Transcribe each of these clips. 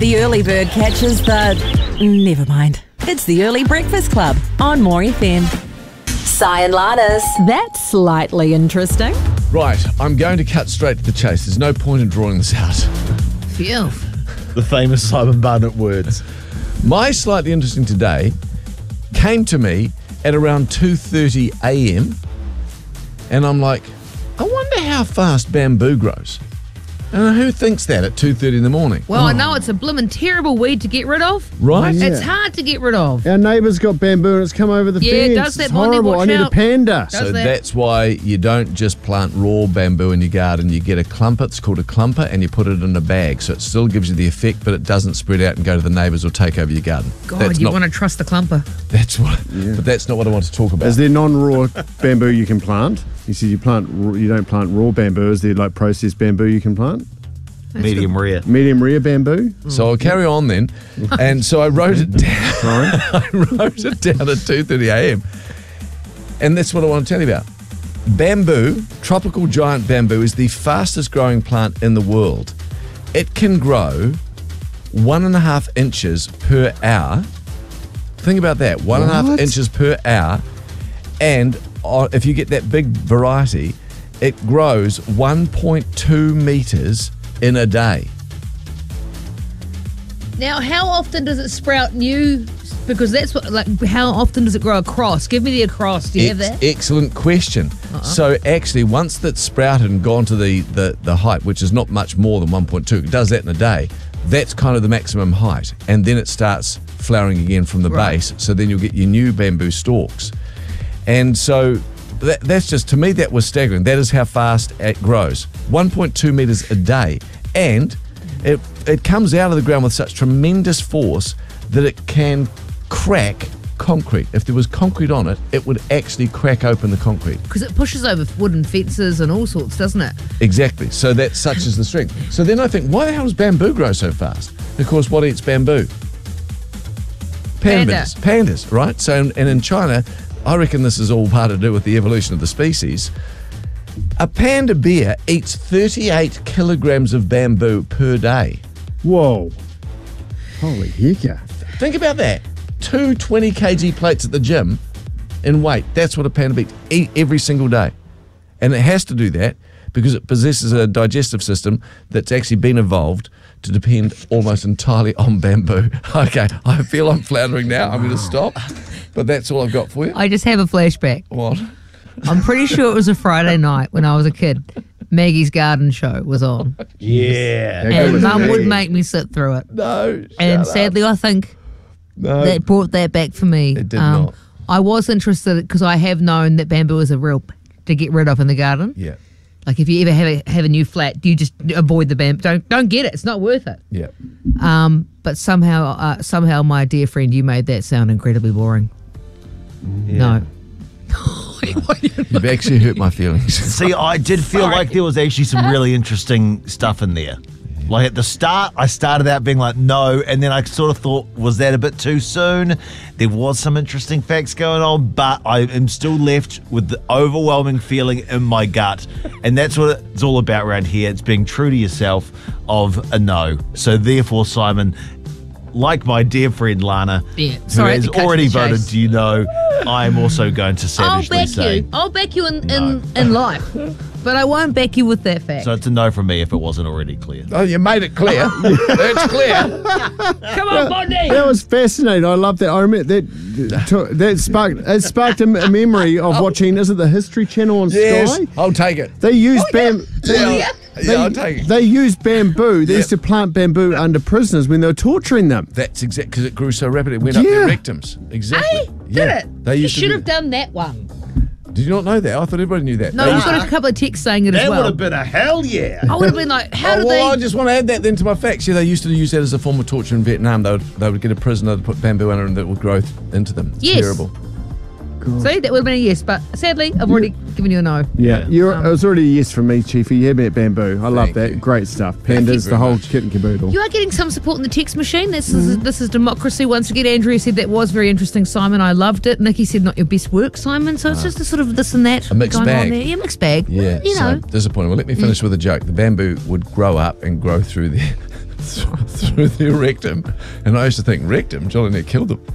The early bird catches the... Never mind. It's the Early Breakfast Club on More FM. Si and Lana's. That's slightly interesting. Right, I'm going to cut straight to the chase. There's no point in drawing this out. Phew. The famous Simon Barnett words. My slightly interesting today came to me at around 2:30 a.m. and I'm like, I wonder how fast bamboo grows. And who thinks that at 2:30 in the morning? Well, I know it's a blimmin' terrible weed to get rid of. Right? It's hard to get rid of. Our neighbour's got bamboo and it's come over the fence. it does that It's one. horrible. I Watch need a out. panda. Does So that. that's why you don't just plant raw bamboo in your garden. You get a clumper, it's called a clumper, and you put it in a bag. So it still gives you the effect, but it doesn't spread out and go to the neighbours or take over your garden. God, you want to trust the clumper. That's what. But that's not what I want to talk about. Is there non-raw bamboo you can plant? You said you don't plant raw bamboo. Is there like processed bamboo you can plant? Medium rare. Medium rare bamboo? So I'll carry on then. And so I wrote it down. I wrote it down at 2:30 a.m. And that's what I want to tell you about. Bamboo, tropical giant bamboo, is the fastest growing plant in the world. It can grow 1.5 inches per hour. Think about that, 1.5 inches per hour. And if you get that big variety, it grows 1.2 metres in a day. Now, how often does it sprout new? Because that's what, like, how often does it grow across? Give me the across. Do you have that? Excellent question. So actually, once that's sprouted and gone to the height, which is not much more than 1.2, it does that in a day, that's kind of the maximum height. And then it starts flowering again from the base. So then you'll get your new bamboo stalks. And so that's just, to me, that was staggering. That is how fast it grows. 1.2 metres a day. And it comes out of the ground with such tremendous force that it can crack concrete. If there was concrete on it, it would actually crack open the concrete. Because it pushes over wooden fences and all sorts, doesn't it? Exactly. So that's such is the strength. So then I think, why the hell does bamboo grow so fast? Of course, what eats bamboo? Pandas. Pandas, right? So, and in China, I reckon this is all part to do with the evolution of the species. A panda bear eats 38 kilograms of bamboo per day. Whoa. Holy hiccup. Think about that. 2 20 kg plates at the gym in weight. That's what a panda bear eats every single day. And it has to do that because it possesses a digestive system that's actually been evolved to depend almost entirely on bamboo. Okay, I feel I'm floundering now. I'm going to stop. But that's all I've got for you. I just have a flashback. What? I'm pretty sure it was a Friday night when I was a kid. Maggie's Garden Show was on. Yeah. And Mum would make me sit through it. No. And sadly, I think that brought that back for me. It did not. I was interested because I have known that bamboo is a real to get rid of in the garden. Yeah. Like if you ever have a new flat, you just avoid the bamboo. Don't get it. It's not worth it. Yeah. But somehow, my dear friend, you made that sound incredibly boring. No. You've actually hurt my feelings. See, I did feel like there was actually some really interesting stuff in there. Like at the start, I started out being like, no, and then I sort of thought, was that a bit too soon? There was some interesting facts going on, but I am still left with the overwhelming feeling in my gut. And that's what it's all about around here. It's being true to yourself of a no. So therefore, Simon, like my dear friend Lana, who has already voted, do you know, I'm also going to savagely say. I'll back you in life. But I won't back you with that fact. So it's a no from me if it wasn't already clear. Oh, you made it clear. It's clear. Come on, Bondi. That was fascinating. I love that. I remember that sparked a memory of watching, is it the History Channel on Sky? I'll take it. They use bamboo. I'll take it. They used bamboo. They used to plant bamboo under prisoners when they were torturing them. That's exactly because it grew so rapidly. It went up their rectums. Exactly. Did it? They You used to should do have done that one. Did you not know that? I thought everybody knew that. No, They you used to- got a couple of texts saying it as That well. would have been a hell yeah. I would have been like, how did I they... just want to add that then to my facts. Yeah, they used to use that as a form of torture in Vietnam. They would get a prisoner to put bamboo under and that would grow into them. It's Yes. terrible. See, that would have been a yes, but sadly, I've already given you a no. Yeah, it was already a yes from me, Chiefy. You had me at bamboo. I love Thank that. you. Great stuff. Thank you Pandas, very the whole much. kit and caboodle. You are getting some support in the text machine. This is democracy once again. Andrea said that was very interesting, Simon. I loved it. Nikki said not your best work, Simon. So it's just a sort of this and that A mixed going bag. on there. Yeah, mixed bag. Yeah, You know. so disappointing. Well, let me finish with a joke. The bamboo would grow up and grow through through their rectum. And I used to think, rectum? Johnny Neck killed them.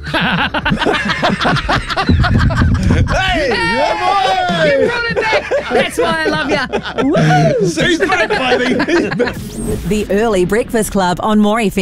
Hey, you brought it back. That's why I love you. He's back, buddy. The Early Breakfast Club on More FM.